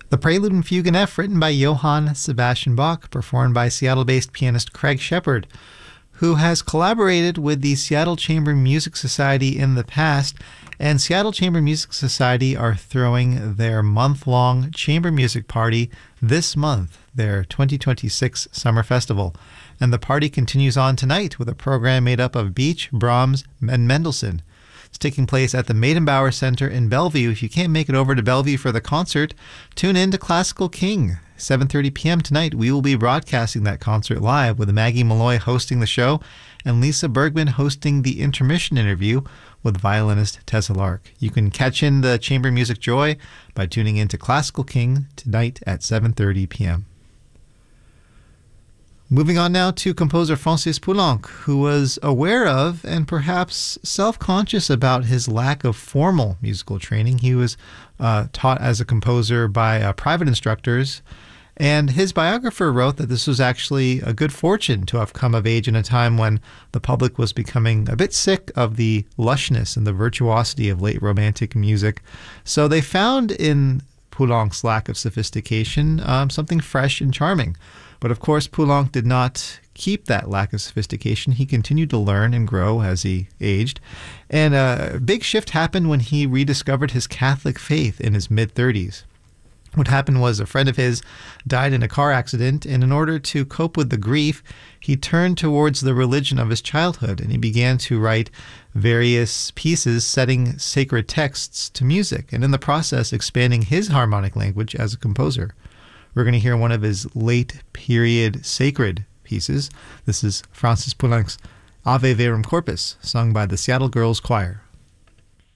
The Prelude and Fugue in F, written by Johann Sebastian Bach, performed by Seattle-based pianist Craig Shepard, who has collaborated with the Seattle Chamber Music Society in the past, and Seattle Chamber Music Society are throwing their month-long chamber music party this month, their 2026 Summer Festival. And the party continues on tonight with a program made up of Beach, Brahms, and Mendelssohn. It's taking place at the Meydenbauer Center in Bellevue. If you can't make it over to Bellevue for the concert, tune in to Classical King. 7:30 p.m. tonight, we will be broadcasting that concert live with Maggie Malloy hosting the show and Lisa Bergman hosting the intermission interview with violinist Tessa Lark. You can catch in the chamber music joy by tuning in to Classical King tonight at 7:30 p.m. Moving on now to composer Francis Poulenc, who was aware of and perhaps self-conscious about his lack of formal musical training. He was taught as a composer by private instructors, and his biographer wrote that this was actually a good fortune to have come of age in a time when the public was becoming a bit sick of the lushness and the virtuosity of late Romantic music. So they found in Poulenc's lack of sophistication something fresh and charming. But of course, Poulenc did not keep that lack of sophistication. He continued to learn and grow as he aged. And a big shift happened when he rediscovered his Catholic faith in his mid-30s. What happened was a friend of his died in a car accident, and in order to cope with the grief, he turned towards the religion of his childhood, and he began to write various pieces setting sacred texts to music, and in the process expanding his harmonic language as a composer. We're going to hear one of his late period sacred pieces. This is Francis Poulenc's Ave Verum Corpus, sung by the Seattle Girls Choir.